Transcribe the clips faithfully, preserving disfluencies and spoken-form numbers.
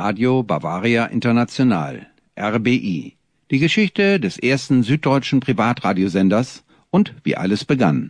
Radio Bavaria International, R B I. Die Geschichte des ersten süddeutschen Privatradiosenders und wie alles begann.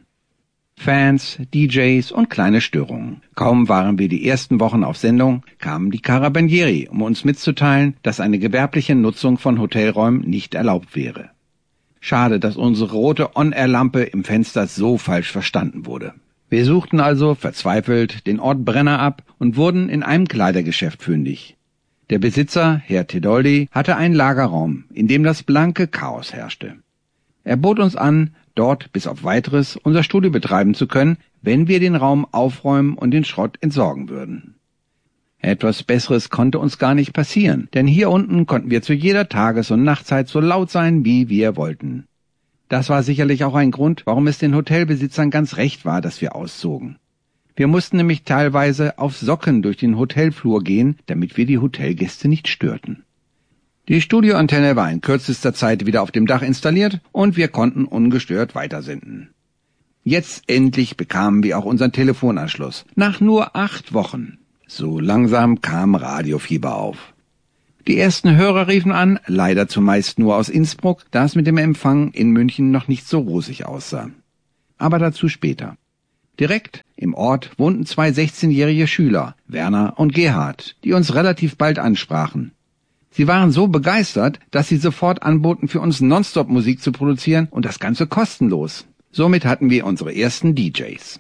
Fans, D Js und kleine Störungen. Kaum waren wir die ersten Wochen auf Sendung, kamen die Carabinieri, um uns mitzuteilen, dass eine gewerbliche Nutzung von Hotelräumen nicht erlaubt wäre. Schade, dass unsere rote On-Air-Lampe im Fenster so falsch verstanden wurde. Wir suchten also verzweifelt den Ort Brenner ab und wurden in einem Kleidergeschäft fündig. Der Besitzer, Herr Tedoldi, hatte einen Lagerraum, in dem das blanke Chaos herrschte. Er bot uns an, dort bis auf Weiteres unser Studio betreiben zu können, wenn wir den Raum aufräumen und den Schrott entsorgen würden. Etwas Besseres konnte uns gar nicht passieren, denn hier unten konnten wir zu jeder Tages- und Nachtzeit so laut sein, wie wir wollten. Das war sicherlich auch ein Grund, warum es den Hotelbesitzern ganz recht war, dass wir auszogen. Wir mussten nämlich teilweise auf Socken durch den Hotelflur gehen, damit wir die Hotelgäste nicht störten. Die Studioantenne war in kürzester Zeit wieder auf dem Dach installiert und wir konnten ungestört weitersenden. Jetzt endlich bekamen wir auch unseren Telefonanschluss, nach nur acht Wochen. So langsam kam Radiofieber auf. Die ersten Hörer riefen an, leider zumeist nur aus Innsbruck, da es mit dem Empfang in München noch nicht so rosig aussah. Aber dazu später. Direkt im Ort wohnten zwei sechzehnjährige Schüler, Werner und Gerhard, die uns relativ bald ansprachen. Sie waren so begeistert, dass sie sofort anboten, für uns Nonstop-Musik zu produzieren und das Ganze kostenlos. Somit hatten wir unsere ersten D Js.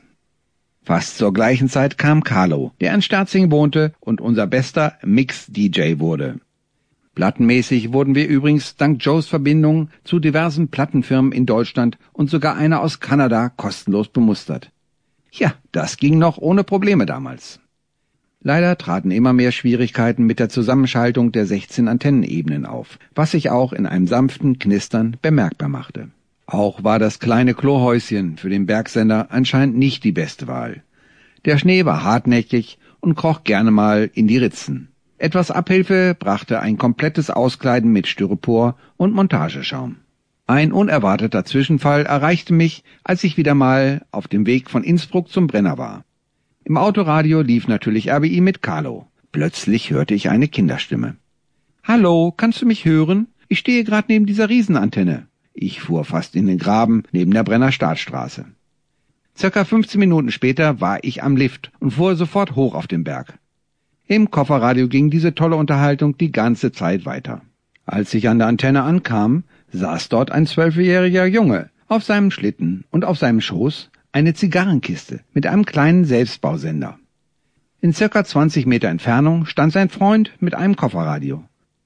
Fast zur gleichen Zeit kam Carlo, der in Sterzing wohnte und unser bester Mix-D J wurde. Plattenmäßig wurden wir übrigens dank Joes Verbindung zu diversen Plattenfirmen in Deutschland und sogar einer aus Kanada kostenlos bemustert. Ja, das ging noch ohne Probleme damals. Leider traten immer mehr Schwierigkeiten mit der Zusammenschaltung der sechzehn Antennenebenen auf, was sich auch in einem sanften Knistern bemerkbar machte. Auch war das kleine Klohäuschen für den Bergsender anscheinend nicht die beste Wahl. Der Schnee war hartnäckig und kroch gerne mal in die Ritzen. Etwas Abhilfe brachte ein komplettes Auskleiden mit Styropor und Montageschaum. Ein unerwarteter Zwischenfall erreichte mich, als ich wieder mal auf dem Weg von Innsbruck zum Brenner war. Im Autoradio lief natürlich R B I mit Carlo. Plötzlich hörte ich eine Kinderstimme. »Hallo, kannst du mich hören? Ich stehe gerade neben dieser Riesenantenne.« Ich fuhr fast in den Graben neben der Brenner Startstraße. Circa fünfzehn Minuten später war ich am Lift und fuhr sofort hoch auf den Berg. Im Kofferradio ging diese tolle Unterhaltung die ganze Zeit weiter. Als ich an der Antenne ankam, saß dort ein zwölfjähriger Junge auf seinem Schlitten und auf seinem Schoß eine Zigarrenkiste mit einem kleinen Selbstbausender. In circa zwanzig Meter Entfernung stand sein Freund mit einem Kofferradio.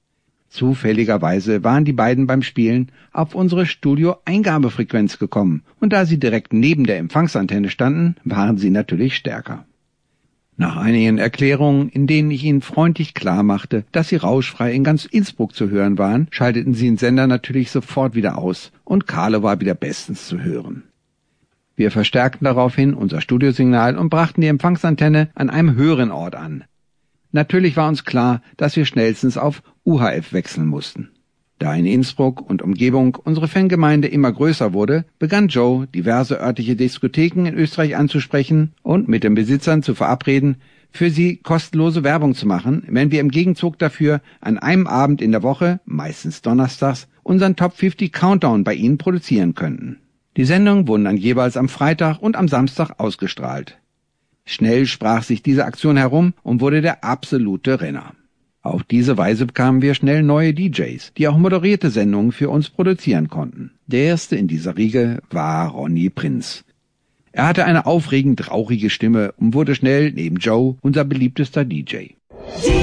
Zufälligerweise waren die beiden beim Spielen auf unsere Studio-Eingabefrequenz gekommen und da sie direkt neben der Empfangsantenne standen, waren sie natürlich stärker. Nach einigen Erklärungen, in denen ich ihnen freundlich klar machte, dass sie rauschfrei in ganz Innsbruck zu hören waren, schalteten sie den Sender natürlich sofort wieder aus und Carlo war wieder bestens zu hören. Wir verstärkten daraufhin unser Studiosignal und brachten die Empfangsantenne an einem höheren Ort an. Natürlich war uns klar, dass wir schnellstens auf U H F wechseln mussten. Da in Innsbruck und Umgebung unsere Fangemeinde immer größer wurde, begann Joe, diverse örtliche Diskotheken in Österreich anzusprechen und mit den Besitzern zu verabreden, für sie kostenlose Werbung zu machen, wenn wir im Gegenzug dafür an einem Abend in der Woche, meistens donnerstags, unseren Top fünfzig Countdown bei ihnen produzieren könnten. Die Sendungen wurden dann jeweils am Freitag und am Samstag ausgestrahlt. Schnell sprach sich diese Aktion herum und wurde der absolute Renner. Auf diese Weise bekamen wir schnell neue D Js, die auch moderierte Sendungen für uns produzieren konnten. Der erste in dieser Riege war Ronny Prinz. Er hatte eine aufregend rauchige Stimme und wurde schnell neben Joe unser beliebtester D J.